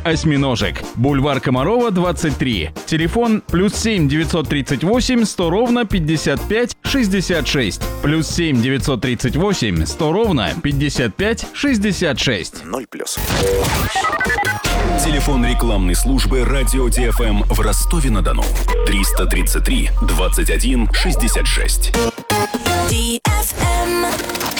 «Осьминожек». Бульвар Комарова, 23. Телефон +7 938 100 55 66. +7 938 100 55 66. 0+. Телефон рекламной службы «Радио ТФМ» в Ростове-на-Дону. 333 21 66. DFM.